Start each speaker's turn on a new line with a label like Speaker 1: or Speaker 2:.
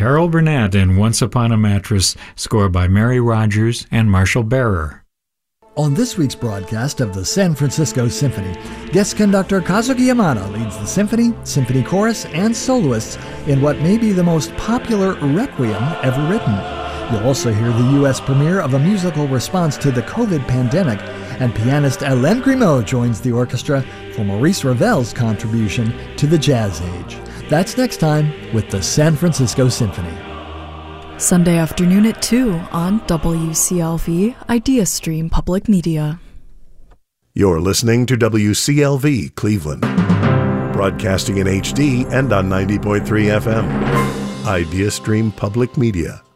Speaker 1: Carol Burnett in Once Upon a Mattress, score by Mary Rogers and Marshall Barer.
Speaker 2: On this week's broadcast of the San Francisco Symphony, guest conductor Kazuki Yamada leads the symphony, symphony chorus, and soloists in what may be the most popular requiem ever written. You'll also hear the U.S. premiere of a musical response to the COVID pandemic, and pianist Hélène Grimaud joins the orchestra for Maurice Ravel's contribution to the Jazz Age. That's next time with the San Francisco Symphony.
Speaker 3: Sunday afternoon at 2 on WCLV Idea Stream Public Media.
Speaker 4: You're listening to WCLV Cleveland, broadcasting in HD and on 90.3 FM. Idea Stream Public Media.